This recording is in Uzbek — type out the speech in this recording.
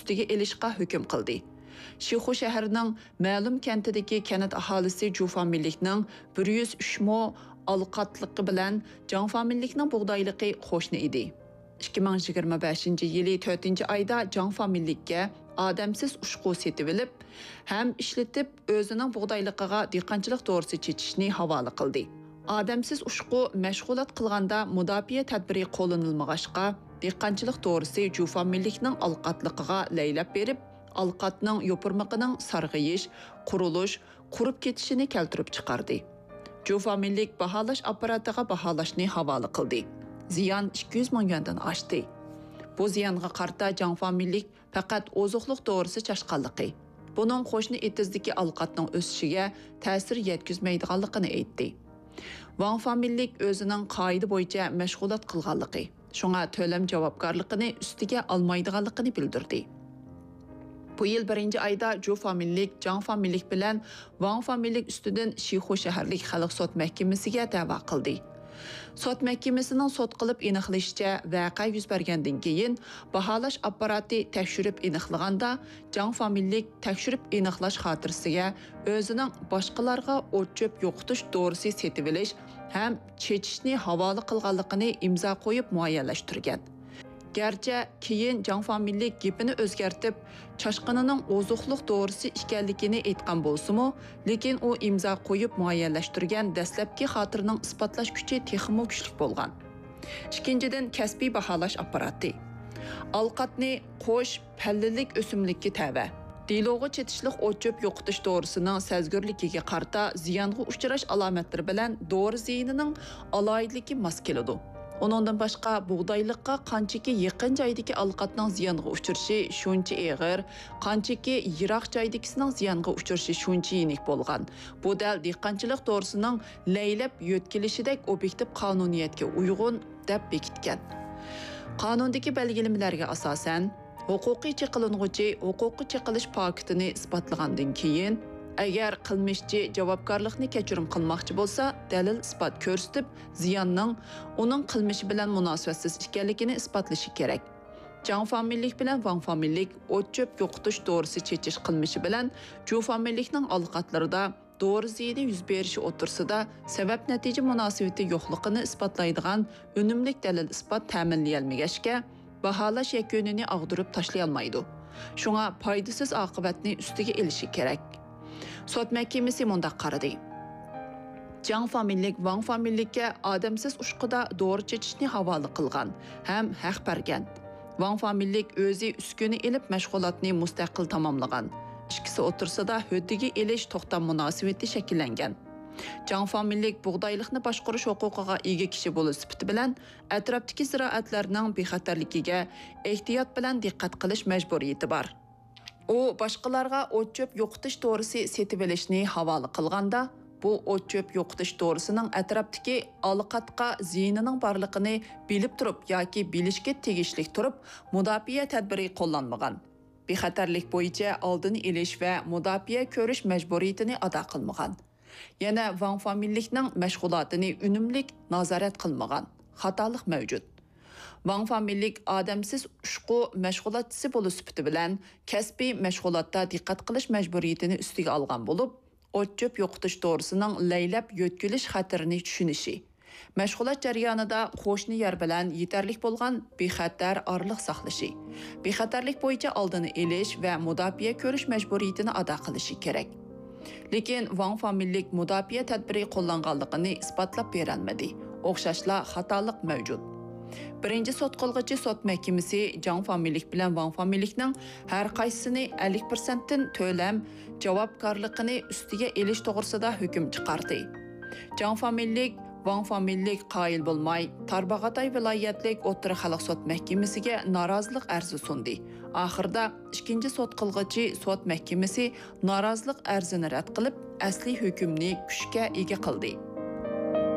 ustiga elishga hukm qildi. Şixu şəhərinin məlum kəntidəki kənət ahalisi Cu familikning 103 mo alqatlıqı bilan Can familikning buğdaylıqı xoşni idi. 2025-yili 4 ayda Can familikka adamsiz ushqu setib olib, ham ishlatib o'zining buğdayliqiga dehqonchilik to'g'risi chechishni havola qildi. Adamsiz ushqu mashg'ulot qilganda mudofaa tadbiri qo'llanilmag'achqa, dehqonchilik to'g'risi Cu familikning alqatliqiga laylab berib, alqatning yopirmiqining sarg'iyish, qurilish, qurib ketishini keltirib chiqardi. Cu familik baholash apparatiga baholashni havola qildi. Ziyon 200 ming yuandan oshdi. Bu ziyonga qarta Can familik faqat ozuqliq to'g'risi chashqanligi. Buning qo'shni etizdagi alqatning o'sishiga ta'sir yetkazmaydiganligini aytdi. Van familik o'zining qoida bo'yicha mashg'ulot qilganligi, shunga to'lam javobgarligini ustiga olmaydiganligini bildirdi. Bu yil 1 ayda Cu familik Can familik bilan Van familik ustidan Şixu shaharlik xalq sud mahkamasiga da'vo qildi. Sud mahkamasining sud qilib aniqlashicha, voqea yuz bergandan keyin baholash apparati tekshirib aniqlaganda Can familik tekshirib aniqlash xotirasiga o'zining boshqalarga o't-cho'p yo'qotish to'g'risi setib olish ham chechishni havola qilganligini imzo qo'yib muayyanlashtirgan. Gerçi keyin Can familik gapini o'zgartib, chashqinining ozuqliq to'g'risi ekanligini aytgan bo'lsa-mu, lekin u imzo qo'yib muayyanlashtirgan dastlabki xotirining isbotlash kuchi texmo kuchli bo'lgan. Ikkinchidan kasbiy baholash apparati. Alqatni qo'sh pallilik o'simlikka tava. Diloga chetishlik o't-cho'p yo'qotish to'g'risining sezgirligiga qarta ziyonga uchrash alomatlari bilan dori ziyinining aloyidligi mos keladi. Onundan başqa buğdaylıqqa qanchaki yaqin joydagi alqatning ziyonga uchrashi shuncha og'ir, qanchaki yiroq joydagisining ziyonga uchrashi shuncha yenik bo'lgan. Bu dal dehqonchilik to'g'risining laylab yo'tkilishidek obyektiv qonuniyatga uyg'un deb bekitgan. Qonundagi belgilamalariga asosan, huquqiy cheqilinguvchi huquqiy cheqilish paketini isbotlagandan keyin agar qilmishchi javobgarlikni kechirim qilmoqchi bo'lsa, dalil isbot ko'rsatib, ziyonning uning qilmishi bilan munosabatsiz ekanligini isbotlashi kerak. Can familik bilan Van familik o't-cho'p yo'qotish to'g'risi chechish qilmishi bilan Cu familikning alqatlarida to'g'ri ziyoni yuz berishi o'tirsida sabab natija munosabati yo'qligini isbotlaydigan unumli dalil isbot ta'minlayolmagachga baholash yakunini ag'dirib tashlay olmaydi. Shunga foydasiz oqibatni ustiga elishi kerak. Sud mahkamasi mundaq qaradi. Can familik Van familikka odamsiz ushqida to'g'ri chechishni havola qilgan, ham haq bergan. Van familik o'zi uskuni elib mashg'ulotni mustaqil tamomlagan. Ikkisi o'tirsida huddiga elish to'xtam munosabati shakllangan. Can familik buğdayliqni boshqarish huquqiga ega kishi bo'lish sifati bilan atrofdagi ziroatlarning bexatarligiga ehtiyot bilan diqqat qilish majburiyati bor. U boshqalarga o't-cho'p yo'qotish to'g'risi setib olishni havola qilganda, bu o't-cho'p yo'qotish to'g'risining atrofdagi alqatqa ziyonining borligini bilib turib yoki bilishga tegishli turib, mudofaa tadbiri qo'llanmagan. Bexatarlik bo'yicha oldini olish va mudofaa ko'rish majburiyatini ado qilmagan. Yana Van familikning mashg'ulotini unumli nazorat qilmagan. Xatolik mavjud. Van familik odamsiz ushqu mashg'ulotchisi bo'lish sifati bilan kasbiy mashg'ulotda diqqat qilish majburiyatini ustiga olgan bo'lib, o't-cho'p yo'qotish to'g'risining laylab yo'tkilish xatirini tushunishi, mashg'ulot jarayonida qo'shni yer bilan yetarli bo'lgan bexatar orliq saqlashi, bexatarlik bo'yicha oldini olish va mudofaa ko'rish majburiyatini ado qilishi kerak. Lekin Van familik mudofaa tadbiri qo'llanganligini isbotlab berolmadi. O'xshashla xatolik mavjud. Birinchi sud qilg'ichi sud mahkamasi Can familik bilan Van familikning har qaysini 50% dan to'lam javobgarligini ustiga elish to'g'risida hukm chiqardi. Can familik Van familik qoyil bo'lmay, Tarbag'atay viloyatlik o'rta xalq sud mahkamasiga norozilik arzi sundi. Oxirida ikkinchi sud qilg'ichi sud mahkamasi norozilik arzini rad qilib, asli hukmni kuchga ega qildi.